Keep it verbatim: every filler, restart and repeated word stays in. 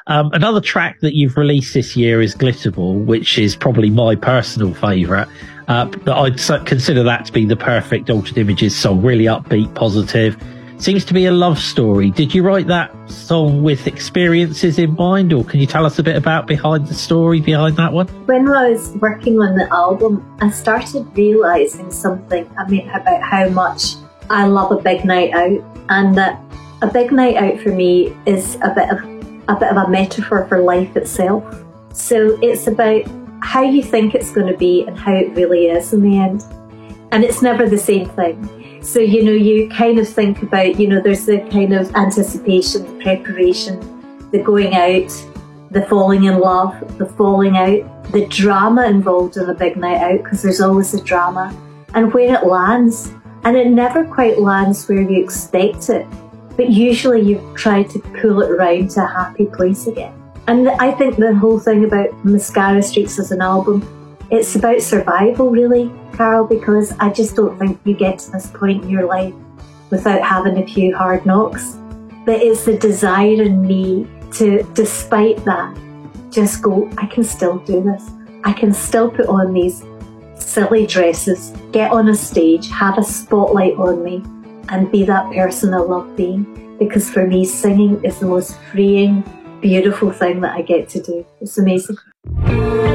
Um, another track that you've released this year is Glitterball, which is probably my personal favourite. Uh, but I'd consider that to be the perfect Altered Images song. Really upbeat, positive. Seems to be a love story. Did you write that song with experiences in mind, or can you tell us a bit about behind the story behind that one? When I was working on the album, I started realising something, I mean, about how much I love a big night out, and that a big night out for me is a bit of a bit of a metaphor for life itself. So it's about how you think it's going to be and how it really is in the end. And it's never the same thing. So, you know, you kind of think about, you know, there's the kind of anticipation, the preparation, the going out, the falling in love, the falling out, the drama involved in a big night out, because there's always a drama, and where it lands. And it never quite lands where you expect it, but usually you try to pull it around to a happy place again. And I think the whole thing about Mascara Streets as an album, it's about survival, really, Carol, because I just don't think you get to this point in your life without having a few hard knocks. But it's the desire in me to, despite that, just go, I can still do this. I can still put on these silly dresses, get on a stage, have a spotlight on me, and be that person I love being. Because for me, singing is the most freeing, beautiful thing that I get to do. It's amazing.